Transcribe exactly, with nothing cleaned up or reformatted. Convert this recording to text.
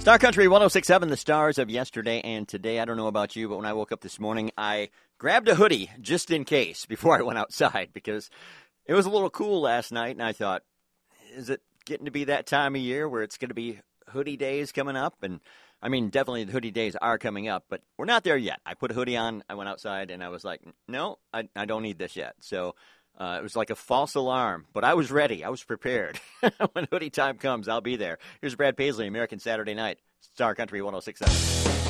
Star Country one oh six point seven, the stars of yesterday and today. I don't know about you, but when I woke up this morning, I grabbed a hoodie just in case before I went outside because it was a little cool last night, and I thought, is it getting to be that time of year where it's going to be hoodie days coming up? And, I mean, definitely the hoodie days are coming up, but we're not there yet. I put a hoodie on, I went outside, and I was like, no, I, I don't need this yet. So Uh, it was like a false alarm, but I was ready. I was prepared. When hoodie time comes, I'll be there. Here's Brad Paisley, American Saturday Night, Star Country one oh six point seven.